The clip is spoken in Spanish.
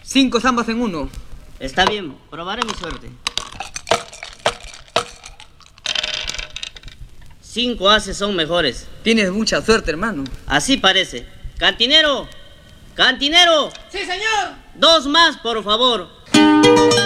5 zambas en uno. Está bien, probaré mi suerte. 5 ases son mejores. Tienes mucha suerte, hermano. Así parece. ¡Cantinero! ¡Cantinero! ¡Sí, señor! 2 más, por favor.